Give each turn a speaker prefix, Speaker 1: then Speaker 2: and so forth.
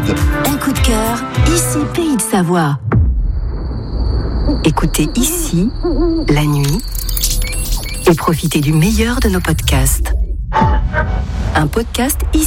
Speaker 1: Un coup de cœur, ici Pays de Savoie. Écoutez ici, la nuit, et profitez du meilleur de nos podcasts. Un podcast ici.